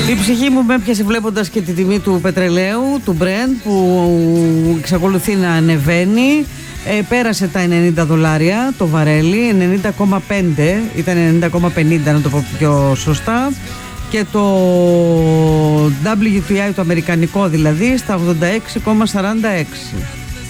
Η ψυχή μου με έπιασε βλέποντας και τη τιμή του πετρελαίου, του Brent, που εξακολουθεί να ανεβαίνει. Πέρασε τα $90 το βαρέλι, 90,5, ήταν 90,50 να το πω πιο σωστά. Και το WTI το αμερικανικό δηλαδή στα 86,46.